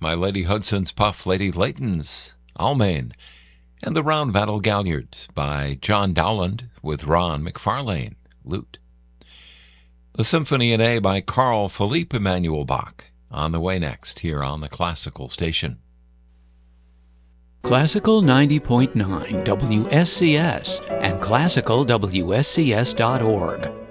My Lady Hudson's Puff, Lady Layton's Almain, and The Round Battle Galliard by John Dowland with Ron McFarlane, lute. The Symphony in A by Carl Philipp Emanuel Bach, on the way next here on the Classical Station. Classical 90.9 WSCS and classicalwscs.org.